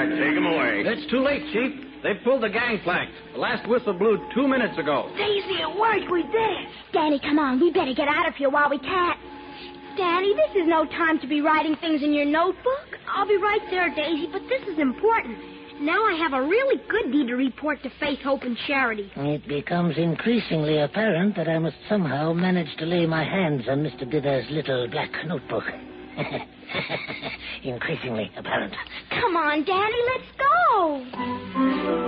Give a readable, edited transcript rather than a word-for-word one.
Take him away. It's too late, Chief. They pulled the gangplank. The last whistle blew 2 minutes ago. Daisy, it worked. We did it. Danny, come on. We better get out of here while we can. Danny, this is no time to be writing things in your notebook. I'll be right there, Daisy, but this is important. Now I have a really good deed to report to Faith, Hope, and Charity. It becomes increasingly apparent that I must somehow manage to lay my hands on Mr. Dither's little black notebook. Increasingly apparent. Come on, Danny, let's go.